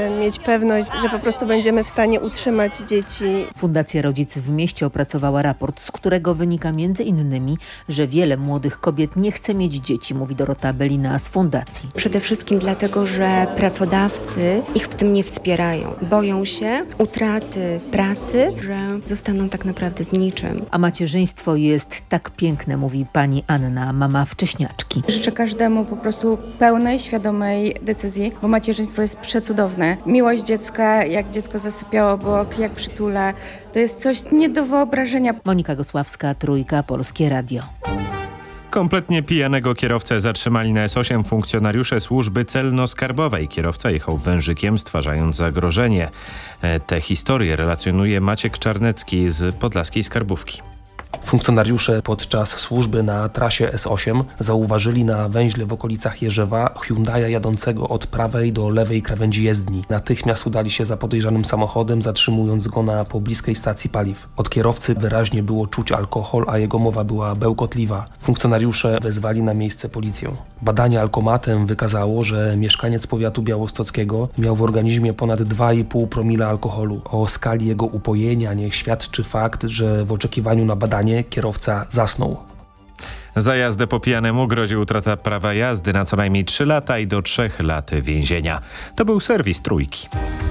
mieć pewność, że po prostu będziemy w stanie utrzymać dzieci. Fundacja Rodzic w Mieście opracowała raport, z którego wynika m.in., że wiele młodych kobiet nie chce mieć dzieci, mówi Dorota Belina z fundacji. Przede wszystkim dlatego, że pracodawcy ich w tym nie wspierają. Boją się utraty pracy, że zostaną tak naprawdę z niczym. A macierzyństwo jest tak piękne, mówi pani Anna, mama wcześniaczki. Życzę każdemu po prostu pełnej, świadomej decyzji, bo macierzyństwo jest przecudowne. Miłość dziecka, jak dziecko zasypiało obok, jak przytula, to jest coś nie do wyobrażenia. Monika Gosławska, Trójka, Polskie Radio. Kompletnie pijanego kierowcę zatrzymali na S8 funkcjonariusze służby celno-skarbowej. Kierowca jechał wężykiem, stwarzając zagrożenie. Te historie relacjonuje Maciek Czarnecki z podlaskiej skarbówki. Funkcjonariusze podczas służby na trasie S8 zauważyli na węźle w okolicach Jerzewa Hyundai'a jadącego od prawej do lewej krawędzi jezdni. Natychmiast udali się za podejrzanym samochodem, zatrzymując go na pobliskiej stacji paliw. Od kierowcy wyraźnie było czuć alkohol, a jego mowa była bełkotliwa. Funkcjonariusze wezwali na miejsce policję. Badanie alkomatem wykazało, że mieszkaniec powiatu białostockiego miał w organizmie ponad 2,5 promila alkoholu. O skali jego upojenia niech świadczy fakt, że w oczekiwaniu na badanie kierowca zasnął. Za jazdę po pijanemu grozi utrata prawa jazdy na co najmniej 3 lata i do 3 lat więzienia. To był serwis Trójki.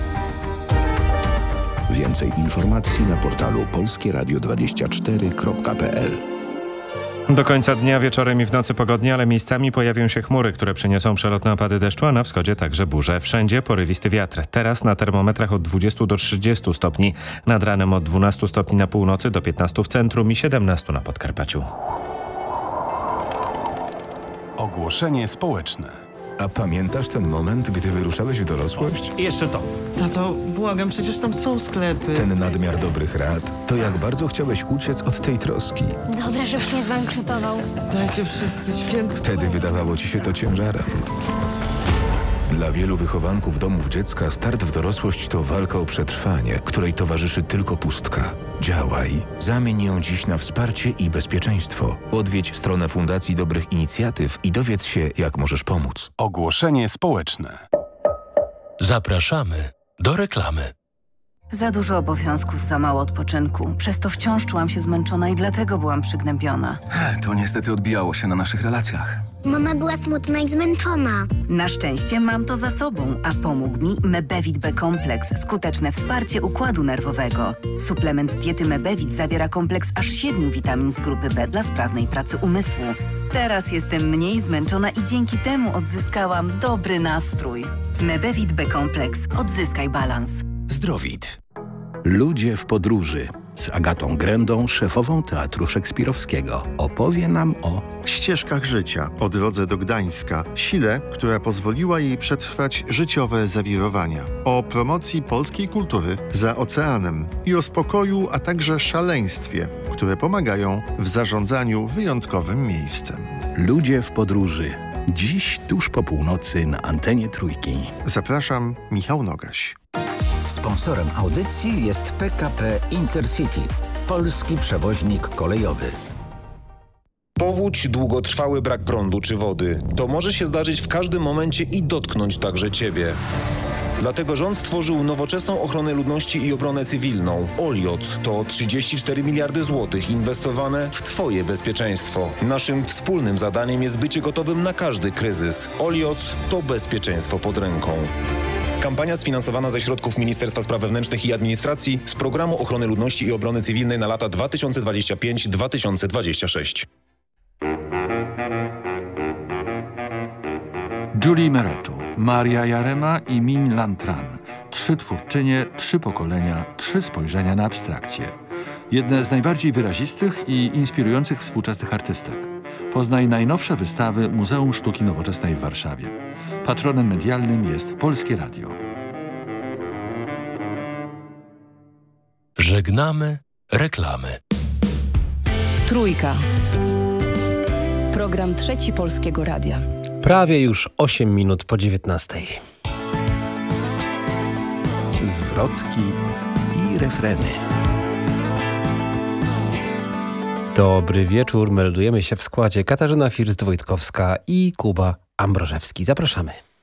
Więcej informacji na portalu polskieradio24.pl. Do końca dnia, wieczorem i w nocy pogodnie, ale miejscami pojawią się chmury, które przyniosą przelotne opady deszczu, a na wschodzie także burze. Wszędzie porywisty wiatr. Teraz na termometrach od 20 do 30 stopni. Nad ranem od 12 stopni na północy do 15 w centrum i 17 na Podkarpaciu. Ogłoszenie społeczne. A pamiętasz ten moment, gdy wyruszałeś w dorosłość? Jeszcze to. Tato, błagam, przecież tam są sklepy. Ten nadmiar dobrych rad, to jak bardzo chciałeś uciec od tej troski. Dobra, żebyś nie zbankrutował. Dajcie wszyscy świętych. Wtedy wydawało ci się to ciężarem. Dla wielu wychowanków domów dziecka start w dorosłość to walka o przetrwanie, której towarzyszy tylko pustka. Działaj. Zamień ją dziś na wsparcie i bezpieczeństwo. Odwiedź stronę Fundacji Dobrych Inicjatyw i dowiedz się, jak możesz pomóc. Ogłoszenie społeczne. Zapraszamy do reklamy. Za dużo obowiązków, za mało odpoczynku. Przez to wciąż czułam się zmęczona i dlatego byłam przygnębiona. To niestety odbijało się na naszych relacjach. Mama była smutna i zmęczona. Na szczęście mam to za sobą, a pomógł mi Mebevit B-kompleks. Skuteczne wsparcie układu nerwowego. Suplement diety Mebevit zawiera kompleks aż 7 witamin z grupy B dla sprawnej pracy umysłu. Teraz jestem mniej zmęczona i dzięki temu odzyskałam dobry nastrój. Mebevit B-kompleks. Odzyskaj balans. Zdrowit. Ludzie w podróży. Z Agatą Grędą, szefową Teatru Szekspirowskiego. Opowie nam o ścieżkach życia, o drodze do Gdańska, sile, która pozwoliła jej przetrwać życiowe zawirowania, o promocji polskiej kultury za oceanem i o spokoju, a także szaleństwie, które pomagają w zarządzaniu wyjątkowym miejscem. Ludzie w podróży. Dziś tuż po północy na antenie Trójki. Zapraszam, Michał Nogaś. Sponsorem audycji jest PKP Intercity, polski przewoźnik kolejowy. Powódź, długotrwały brak prądu czy wody. To może się zdarzyć w każdym momencie i dotknąć także Ciebie. Dlatego rząd stworzył nowoczesną ochronę ludności i obronę cywilną. OLIOC to 34 miliardy złotych inwestowane w Twoje bezpieczeństwo. Naszym wspólnym zadaniem jest bycie gotowym na każdy kryzys. OLIOC to bezpieczeństwo pod ręką. Kampania sfinansowana ze środków Ministerstwa Spraw Wewnętrznych i Administracji z Programu Ochrony Ludności i Obrony Cywilnej na lata 2025-2026. Julie Meretu, Maria Jarema i Min Lantran. 3 twórczynie, 3 pokolenia, 3 spojrzenia na abstrakcję. Jedne z najbardziej wyrazistych i inspirujących współczesnych artystek. Poznaj najnowsze wystawy Muzeum Sztuki Nowoczesnej w Warszawie. Patronem medialnym jest Polskie Radio. Żegnamy reklamy. Trójka. Program Trzeci Polskiego Radia. Prawie już 8 minut po 19. Zwrotki i refreny. Dobry wieczór, meldujemy się w składzie Katarzyna First-Wojtkowska i Kuba Ambrożewski. Zapraszamy.